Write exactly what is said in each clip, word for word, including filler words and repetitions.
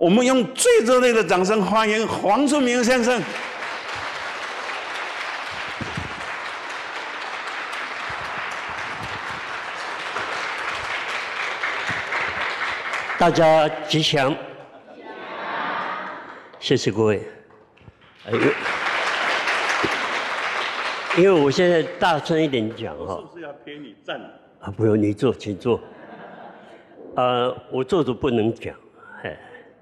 我们用最热烈的掌声欢迎黄春明先生。 大家吉祥，谢谢各位。哎呦，因为我现在大声一点讲哈， 是不是要陪你站？ 啊，不用你坐，请坐。呃，我坐着不能讲，哎。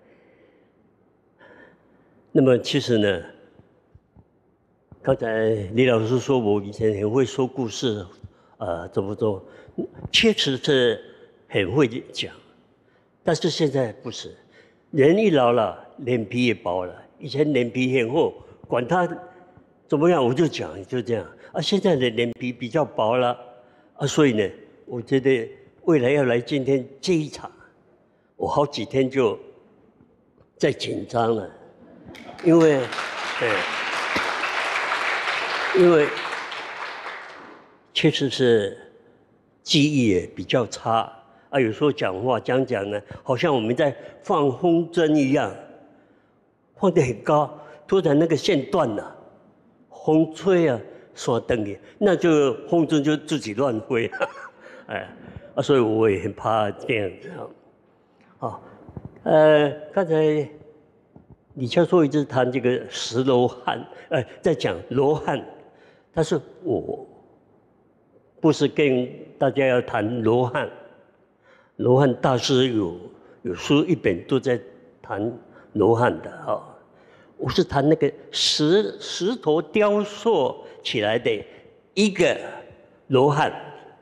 那么其实呢，刚才李老师说我以前很会说故事，呃，怎么做？确实是很会讲。但是现在不是，人一老了，脸皮也薄了。以前脸皮很厚，管他怎么样我就讲，就这样。啊，现在的脸皮比较薄了，啊，所以呢，我觉得未来要来今天这一场，我好几天就在紧张了，因为，对，因为确实是记忆也比较差。啊，有时候讲话讲讲呢，好像我们在放风筝一样，放得很高，突然那个线断了，风吹啊，刷灯的，那就风筝就自己乱飞，哎，啊，所以我也很怕这样子啊。啊，呃，刚才李教授一直谈这个石罗汉，呃，在讲罗汉，但是我不是跟大家要谈罗汉。罗汉大师有有书一本都在谈罗汉的啊、哦，我是谈那个石石头雕塑起来的一个罗汉。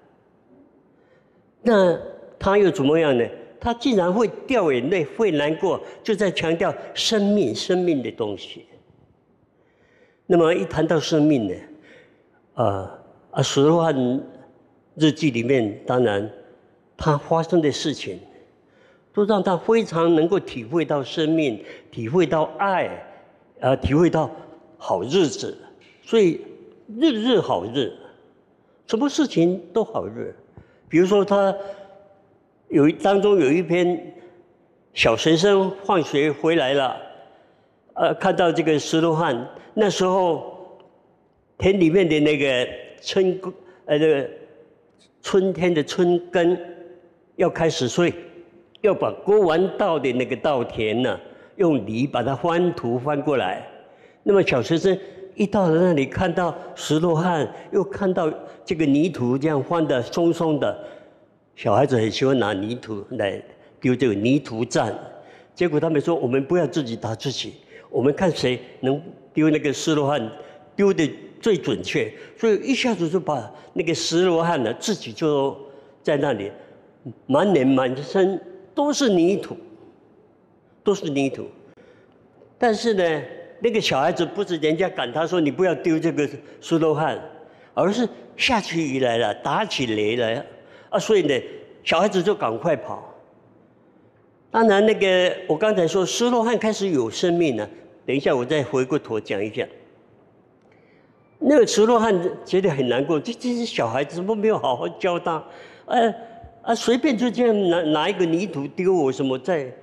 那他又怎么样呢？他竟然会掉眼泪，会难过，就在强调生命生命的东西。那么一谈到生命呢，啊啊，石罗汉日记里面当然。他发生的事情，都让他非常能够体会到生命，体会到爱，呃，体会到好日子。所以日日好日，什么事情都好日。比如说他有当中有一篇小学生放学回来了，呃，看到这个石罗汉，那时候田里面的那个春呃这个春天的春耕。要开始睡，要把割完稻的那个稻田呢、啊，用犁把它翻土翻过来。那么小学生一到了那里，看到石罗汉，又看到这个泥土这样翻的松松的，小孩子很喜欢拿泥土来丢这个泥土战。结果他们说，我们不要自己打自己，我们看谁能丢那个石罗汉丢的最准确。所以一下子就把那个石罗汉呢，自己就在那里。满脸满身都是泥土，都是泥土。但是呢，那个小孩子不是人家赶他说你不要丢这个石罗汉，而是下起雨来了，打起雷来啊，所以呢，小孩子就赶快跑。当然，那个我刚才说石罗汉开始有生命了，等一下我再回过头讲一下。那个石罗汉觉得很难过，这这些小孩子怎么没有好好教他？呃。啊，随便就这样拿拿一个泥土丢我什么在